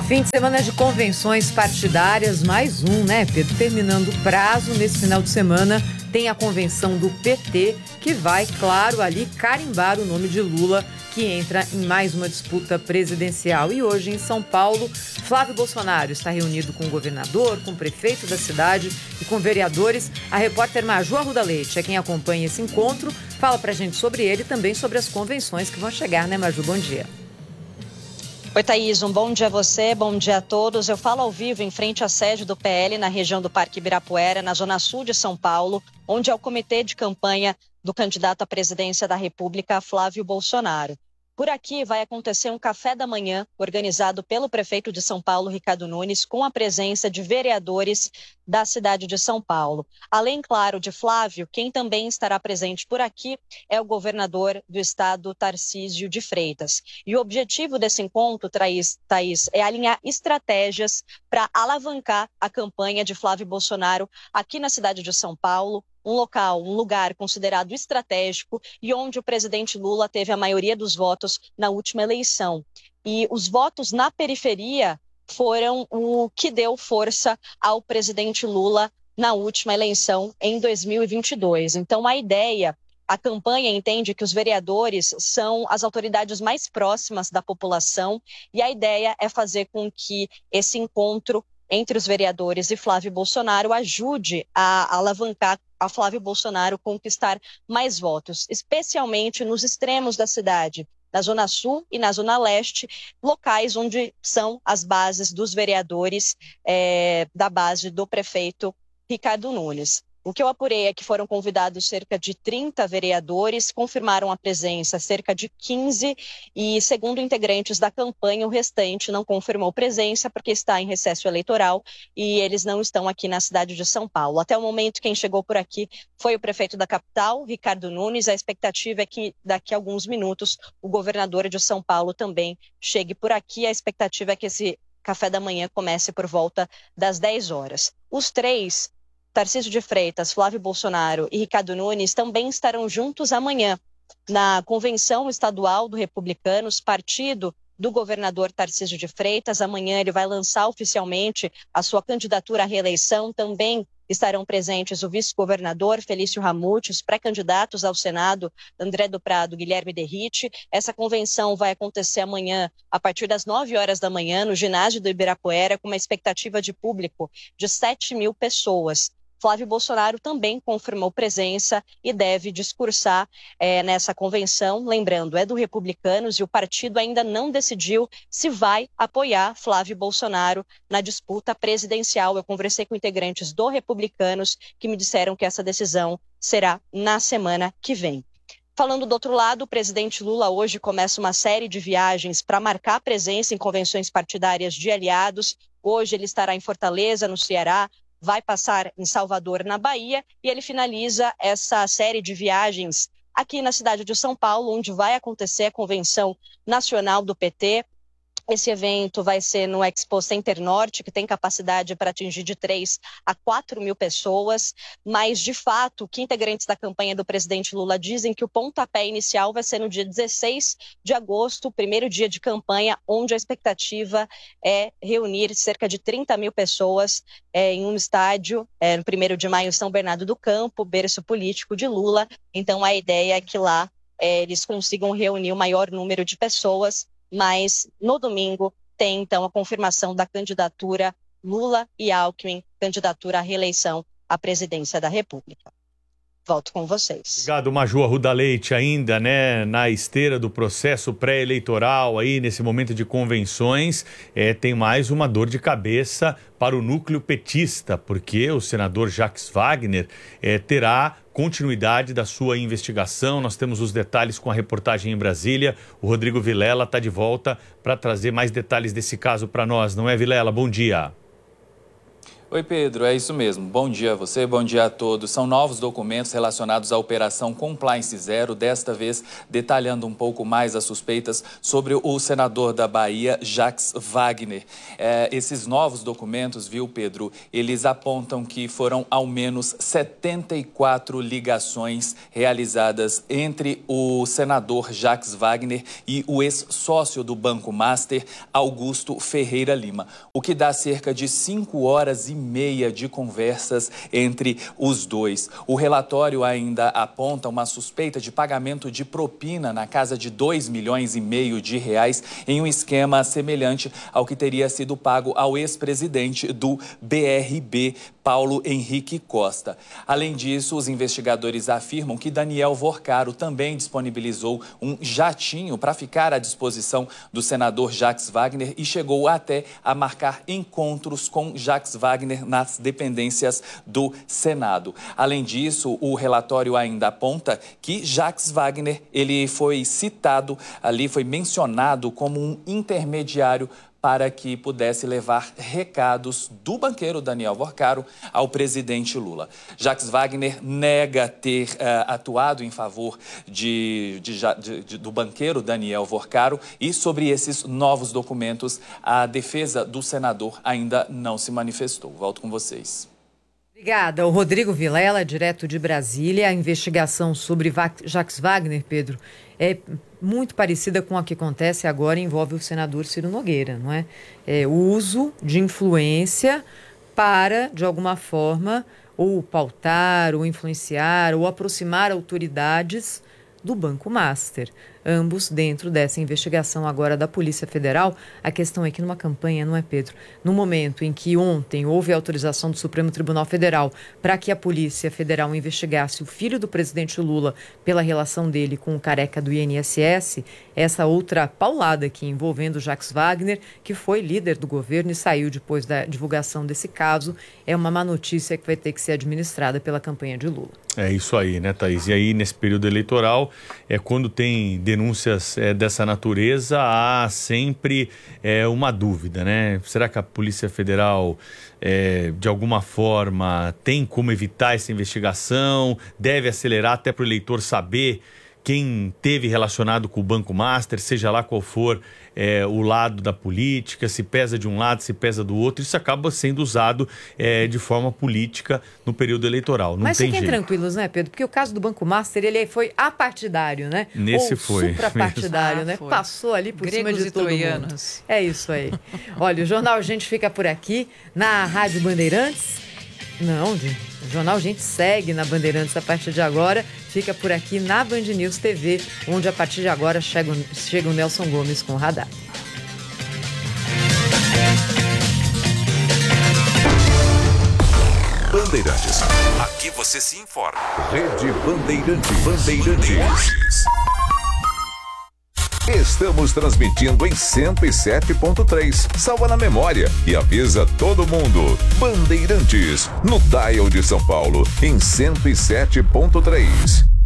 Fim de semana de convenções partidárias, mais um, né, Pedro? Terminando o prazo, nesse final de semana tem a convenção do PT, que vai, claro, ali carimbar o nome de Lula, que entra em mais uma disputa presidencial. E hoje, em São Paulo, Flávio Bolsonaro está reunido com o governador, com o prefeito da cidade e com vereadores. A repórter Maju Arruda Leite é quem acompanha esse encontro. Fala pra gente sobre ele e também sobre as convenções que vão chegar, né, Maju? Bom dia. Oi, Thaís, um bom dia a você, bom dia a todos. Eu falo ao vivo em frente à sede do PL na região do Parque Ibirapuera, na zona sul de São Paulo, onde é o comitê de campanha do candidato à presidência da República, Flávio Bolsonaro. Por aqui vai acontecer um café da manhã organizado pelo prefeito de São Paulo, Ricardo Nunes, com a presença de vereadores da cidade de São Paulo. Além, claro, de Flávio, quem também estará presente por aqui é o governador do estado, Tarcísio de Freitas. E o objetivo desse encontro, Thaís, é alinhar estratégias para alavancar a campanha de Flávio Bolsonaro aqui na cidade de São Paulo, um lugar considerado estratégico e onde o presidente Lula teve a maioria dos votos na última eleição. E os votos na periferia foram o que deu força ao presidente Lula na última eleição em 2022. Então, a campanha entende que os vereadores são as autoridades mais próximas da população e a ideia é fazer com que esse encontro entre os vereadores e Flávio Bolsonaro ajude a alavancar a Flávio Bolsonaro conquistar mais votos, especialmente nos extremos da cidade, na Zona Sul e na Zona Leste, locais onde são as bases dos vereadores da base do prefeito Ricardo Nunes. O que eu apurei é que foram convidados cerca de 30 vereadores, confirmaram a presença cerca de 15 e, segundo integrantes da campanha, o restante não confirmou presença porque está em recesso eleitoral e eles não estão aqui na cidade de São Paulo. Até o momento, quem chegou por aqui foi o prefeito da capital, Ricardo Nunes. A expectativa é que daqui a alguns minutos o governador de São Paulo também chegue por aqui. A expectativa é que esse café da manhã comece por volta das 10 horas. Os três, Tarcísio de Freitas, Flávio Bolsonaro e Ricardo Nunes, também estarão juntos amanhã na convenção estadual do Republicanos, partido do governador Tarcísio de Freitas. Amanhã ele vai lançar oficialmente a sua candidatura à reeleição. Também estarão presentes o vice-governador Felício Ramute, os pré-candidatos ao Senado, André do Prado, Guilherme Derrite. Essa convenção vai acontecer amanhã, a partir das 9 horas da manhã, no ginásio do Ibirapuera, com uma expectativa de público de 7.000 pessoas. Flávio Bolsonaro também confirmou presença e deve discursar nessa convenção. Lembrando, é do Republicanos e o partido ainda não decidiu se vai apoiar Flávio Bolsonaro na disputa presidencial. Eu conversei com integrantes do Republicanos que me disseram que essa decisão será na semana que vem. Falando do outro lado, o presidente Lula hoje começa uma série de viagens para marcar presença em convenções partidárias de aliados. Hoje ele estará em Fortaleza, no Ceará, vai passar em Salvador, na Bahia, e ele finaliza essa série de viagens aqui na cidade de São Paulo, onde vai acontecer a convenção nacional do PT. Esse evento vai ser no Expo Center Norte, que tem capacidade para atingir de 3 a 4 mil pessoas, mas, de fato, que integrantes da campanha do presidente Lula dizem que o pontapé inicial vai ser no dia 16 de agosto, o primeiro dia de campanha, onde a expectativa é reunir cerca de 30 mil pessoas em um estádio, no 1º de maio, em São Bernardo do Campo, berço político de Lula. Então, a ideia é que lá eles consigam reunir o maior número de pessoas. Mas no domingo tem então a confirmação da candidatura Lula e Alckmin, candidatura à reeleição à presidência da República. Volto com vocês. Obrigado, Maju Arruda Leite, ainda, né, na esteira do processo pré-eleitoral, aí nesse momento de convenções, tem mais uma dor de cabeça para o núcleo petista, porque o senador Jacques Wagner terá continuidade da sua investigação. Nós temos os detalhes com a reportagem em Brasília. O Rodrigo Vilela está de volta para trazer mais detalhes desse caso para nós, não é, Vilela? Bom dia. Oi, Pedro, é isso mesmo. Bom dia a você, bom dia a todos. São novos documentos relacionados à Operação Compliance Zero, desta vez detalhando um pouco mais as suspeitas sobre o senador da Bahia, Jacques Wagner. Esses novos documentos, viu, Pedro, eles apontam que foram ao menos 74 ligações realizadas entre o senador Jacques Wagner e o ex-sócio do Banco Master, Augusto Ferreira Lima, o que dá cerca de 5 horas e meia de conversas entre os dois. O relatório ainda aponta uma suspeita de pagamento de propina na casa de 2,5 milhões de reais em um esquema semelhante ao que teria sido pago ao ex-presidente do BRB, Paulo Henrique Costa. Além disso, os investigadores afirmam que Daniel Vorcaro também disponibilizou um jatinho para ficar à disposição do senador Jacques Wagner e chegou até a marcar encontros com Jacques Wagner nas dependências do Senado. Além disso, o relatório ainda aponta que Jacques Wagner, ele foi citado ali, foi mencionado como um intermediário para que pudesse levar recados do banqueiro Daniel Vorcaro ao presidente Lula. Jacques Wagner nega ter atuado em favor do banqueiro Daniel Vorcaro e sobre esses novos documentos a defesa do senador ainda não se manifestou. Volto com vocês. Obrigada. O Rodrigo Vilela, direto de Brasília. A investigação sobre Jacques Wagner, Pedro, é muito parecida com a que acontece agora, envolve o senador Ciro Nogueira, não é? O uso de influência para, de alguma forma, ou pautar, ou influenciar, ou aproximar autoridades do Banco Master, ambos dentro dessa investigação agora da Polícia Federal. A questão é que numa campanha, não é, Pedro? No momento em que ontem houve a autorização do Supremo Tribunal Federal para que a Polícia Federal investigasse o filho do presidente Lula pela relação dele com o careca do INSS, essa outra paulada aqui envolvendo Jacques Wagner, que foi líder do governo e saiu depois da divulgação desse caso, é uma má notícia que vai ter que ser administrada pela campanha de Lula. É isso aí, né, Thaís? E aí, nesse período eleitoral, quando tem denúncias dessa natureza, há sempre uma dúvida, né? Será que a Polícia Federal, de alguma forma, tem como evitar essa investigação? Deve acelerar até para o eleitor saber quem teve relacionado com o Banco Master, seja lá qual for o lado da política, se pesa de um lado, se pesa do outro. Isso acaba sendo usado de forma política no período eleitoral. Mas fiquem tranquilos, né, Pedro? Porque o caso do Banco Master, ele foi apartidário, né? Nesse foi. Suprapartidário, né? Foi. Passou ali por Gregos cima de e todo troianos. mundo. É isso aí. Olha, o Jornal Gente fica por aqui na Rádio Bandeirantes. Não, o Jornal Gente segue na Bandeirantes a partir de agora. Fica por aqui na Band News TV, onde a partir de agora chega o Nelson Gomes com o Radar. Bandeirantes. Aqui você se informa. Rede Bandeirantes. Estamos transmitindo em 107.3. Salva na memória e avisa todo mundo. Bandeirantes, no dial de São Paulo, em 107.3.